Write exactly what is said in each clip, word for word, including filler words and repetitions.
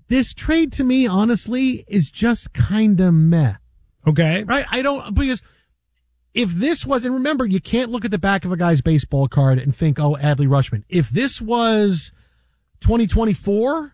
this trade to me, honestly, is just kind of meh. Okay. Right? I don't, because if this was, and remember, you can't look at the back of a guy's baseball card and think, oh, Adley Rutschman. If this was twenty twenty-four,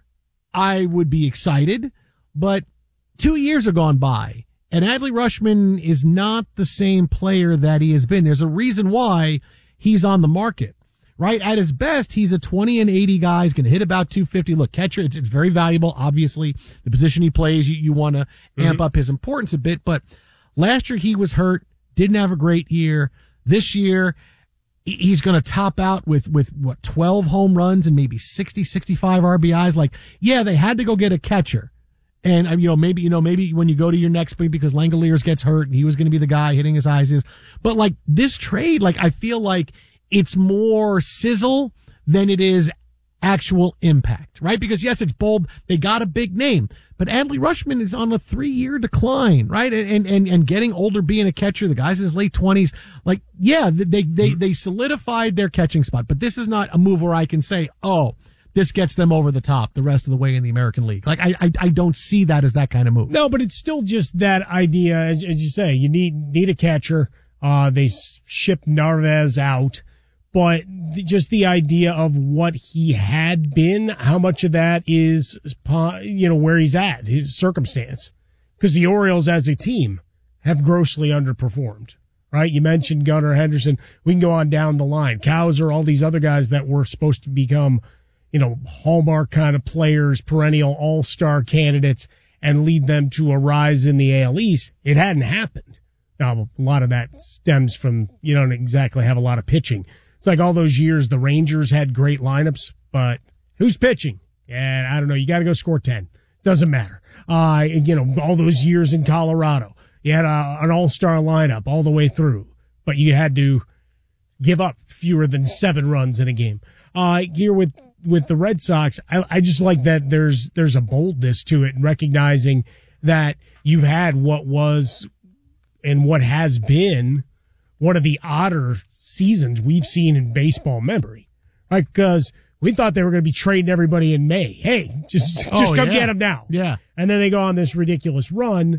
I would be excited, but two years have gone by, and Adley Rutschman is not the same player that he has been. There's a reason why he's on the market, right? At his best, he's a twenty and eighty guy. He's going to hit about two fifty. Look, catcher, it's, it's very valuable. Obviously, the position he plays, you, you want to mm-hmm. amp up his importance a bit, but last year he was hurt, didn't have a great year. This year, he's going to top out with, with what, twelve home runs and maybe sixty, sixty-five R B Is. Like, yeah, they had to go get a catcher. And, you know, maybe, you know, maybe when you go to your next week because Langoliers gets hurt and he was going to be the guy hitting his eyes. But like this trade, like I feel like it's more sizzle than it is actual impact, right? Because yes, it's bold. They got a big name, but Adley Rutschman is on a three year decline, right? And, and, and getting older, being a catcher, the guy's in his late twenties. Like, yeah, they, they, they solidified their catching spot, but this is not a move where I can say, oh, this gets them over the top the rest of the way in the American League. Like, I, I, I don't see that as that kind of move. No, but it's still just that idea, as, as you say, you need, need a catcher. Uh, they shipped Narvaez out, but just the idea of what he had been, how much of that is, you know, where he's at, his circumstance. Because the Orioles as a team have grossly underperformed, right? You mentioned Gunnar Henderson. We can go on down the line. Cowser, all these other guys that were supposed to become, you know, hallmark kind of players, perennial all-star candidates, and lead them to a rise in the A L East. It hadn't happened. Now, a lot of that stems from, you don't exactly have a lot of pitching. It's like all those years the Rangers had great lineups, but who's pitching? And I don't know. You got to go score ten. Doesn't matter. Uh, you know, all those years in Colorado, you had a, an all-star lineup all the way through, but you had to give up fewer than seven runs in a game. Uh, here with, with the Red Sox, I, I just like that there's, there's a boldness to it and recognizing that you've had what was and what has been one of the odder seasons we've seen in baseball memory, right? Because we thought they were going to be trading everybody in May. Hey, just, just oh, come yeah. get them now. Yeah. And then they go on this ridiculous run.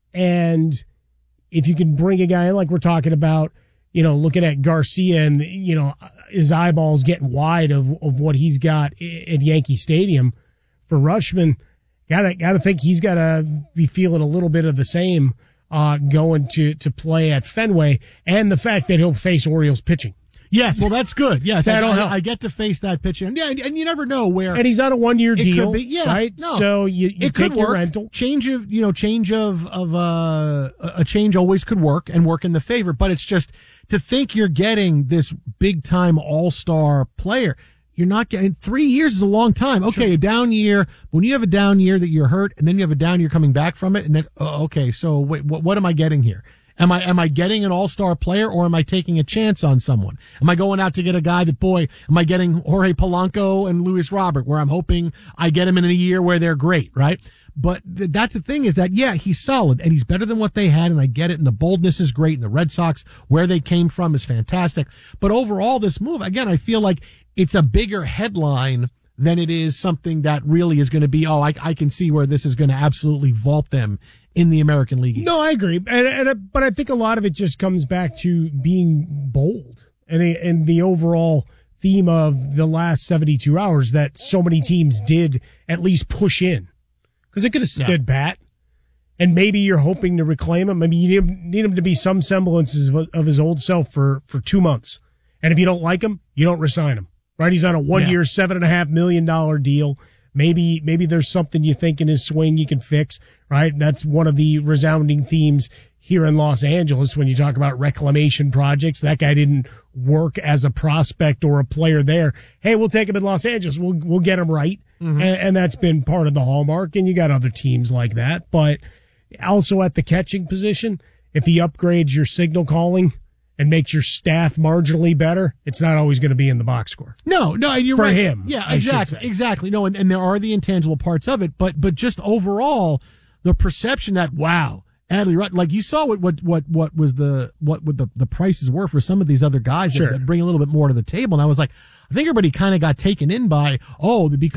And if you can bring a guy in like we're talking about, you know, looking at Garcia and, you know, his eyeballs getting wide of, of what he's got at Yankee Stadium for Rutschman, gotta, gotta think he's gotta be feeling a little bit of the same, uh, going to, to play at Fenway, and the fact that he'll face Orioles pitching. Yes, well, that's good. Yes, That'll I, help. I, I get to face that pitching. And yeah, and, and you never know where. And he's on a one-year it deal, could be, yeah, right? No, so you, you it take could your work. rental. Change of, you know, change of, of, uh, a change always could work and work in the favor, but it's just to think you're getting this big-time all-star player. You're not getting, three years is a long time. Okay, sure. A down year, when you have a down year that you're hurt, and then you have a down year coming back from it, and then, oh, okay, so wait, what, what am I getting here? Am I, am I getting an all-star player, or am I taking a chance on someone? Am I going out to get a guy that, boy, am I getting Jorge Polanco and Luis Robert, where I'm hoping I get him in a year where they're great, right? But th- that's the thing is that, yeah, he's solid and he's better than what they had, and I get it, and the boldness is great, and the Red Sox, where they came from, is fantastic. But overall, this move, again, I feel like it's a bigger headline than it is something that really is going to be, oh, I, I can see where this is going to absolutely vault them in the American League East. No, I agree. And, and, but I think a lot of it just comes back to being bold and, and the overall theme of the last seventy-two hours that so many teams did at least push in. Because it could have stood yeah. pat. And maybe you're hoping to reclaim him. I mean, you need, need him to be some semblances of, of his old self for, for two months. And if you don't like him, you don't resign him. Right? He's on a one-year, yeah. seven and a half million dollar deal. Maybe, maybe there's something you think in his swing you can fix, right? That's one of the resounding themes here in Los Angeles when you talk about reclamation projects. That guy didn't work as a prospect or a player there. Hey, we'll take him in Los Angeles. We'll, we'll get him right. Mm-hmm. And, and that's been part of the hallmark. And you got other teams like that, but also at the catching position, if he upgrades your signal calling and makes your staff marginally better, it's not always going to be in the box score. No, no, you're For right. him. Yeah, I exactly. Exactly. No, and, and there are the intangible parts of it, but, but just overall, the perception that, wow, Adley Rutschman, like you saw what, what, what, what was the, what would the, the prices were for some of these other guys sure. that bring a little bit more to the table. And I was like, I think everybody kind of got taken in by, oh, because